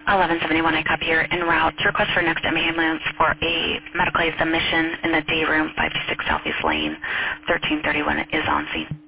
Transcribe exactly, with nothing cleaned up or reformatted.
eleven seventy-one, I copy here en route. Request for next M ambulance for a medical aid submission in the day room, five two six Southeast Lane, thirteen thirty-one is on scene.